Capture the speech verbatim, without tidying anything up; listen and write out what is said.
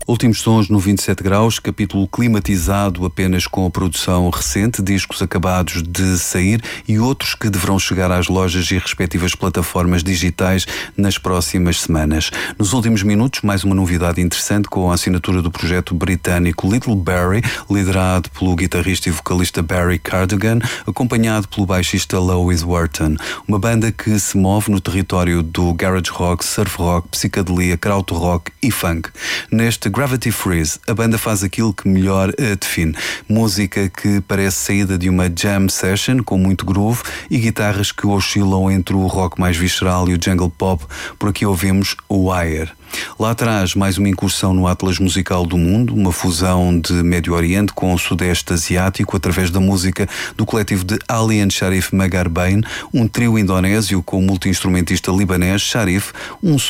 Últimos sons no vinte e sete graus, capítulo climatizado apenas com a produção recente, discos acabados de sair e outros que deverão chegar às lojas e respectivas plataformas digitais nas próximas semanas. Nos últimos minutos, mais uma novidade interessante com a assinatura do projeto britânico Little Barry, liderado pelo guitarrista e vocalista Barry Cardigan, acompanhado pelo baixista Lois Wharton. Uma banda que se move no território do garage rock, surf rock, psicadelia, krautrock e funk. Neste Gravity Freeze, a banda faz aquilo que melhor a define. Música que parece saída de uma jam session com muito groove e guitarras que oscilam entre o rock mais visceral e o jungle pop. Por aqui ouvimos o Wire. Lá atrás, mais uma incursão no atlas musical do mundo, uma fusão de Médio Oriente com o Sudeste Asiático através da música do coletivo de Ali and Sharif Magarbain, um trio indonésio com o multi-instrumentista libanês Sharif, um